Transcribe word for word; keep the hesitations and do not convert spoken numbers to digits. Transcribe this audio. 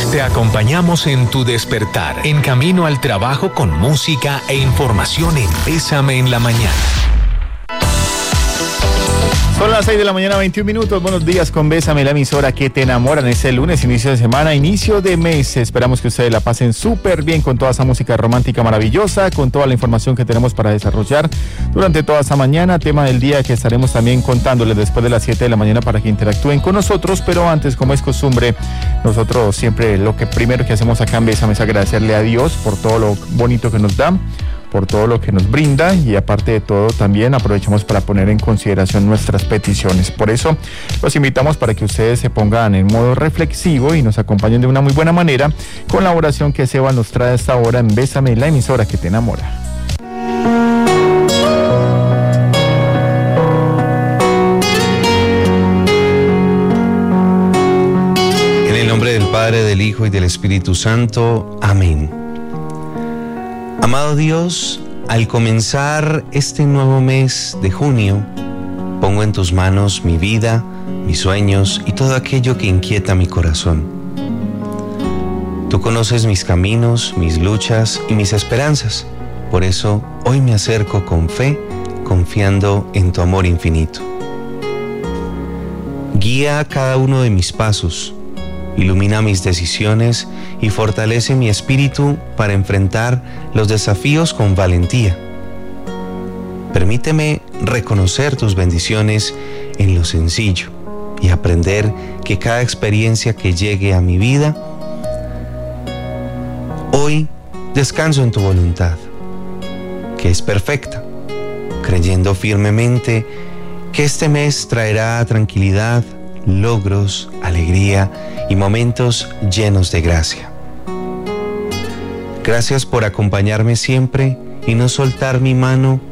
Te acompañamos en tu despertar, en camino al trabajo con música e información en Bésame en la Mañana. Son las seis de la mañana, veintiún minutos. Buenos días con Bésame, la emisora que te enamoran. Este lunes, inicio de semana, inicio de mes. Esperamos que ustedes la pasen súper bien con toda esa música romántica maravillosa, con toda la información que tenemos para desarrollar durante toda esta mañana. Tema del día que estaremos también contándoles después de las siete de la mañana para que interactúen con nosotros. Pero antes, como es costumbre, nosotros siempre lo que primero que hacemos acá en Bésame es agradecerle a Dios por todo lo bonito que nos da, por todo lo que nos brinda, y aparte de todo también aprovechamos para poner en consideración nuestras peticiones. Por eso los invitamos para que ustedes se pongan en modo reflexivo y nos acompañen de una muy buena manera con la oración que Seba nos trae a esta hora en Bésame, la emisora que te enamora. En el nombre del Padre, del Hijo y del Espíritu Santo. Amén. Amado Dios, al comenzar este nuevo mes de junio, pongo en tus manos mi vida, mis sueños y todo aquello que inquieta mi corazón. Tú conoces mis caminos, mis luchas y mis esperanzas. Por eso hoy me acerco con fe, confiando en tu amor infinito. Guía cada uno de mis pasos, ilumina mis decisiones y fortalece mi espíritu para enfrentar los desafíos con valentía. Permíteme reconocer tus bendiciones en lo sencillo y aprender que cada experiencia que llegue a mi vida, hoy descanso en tu voluntad, que es perfecta, creyendo firmemente que este mes traerá tranquilidad, logros, alegría y momentos llenos de gracia. Gracias por acompañarme siempre y no soltar mi mano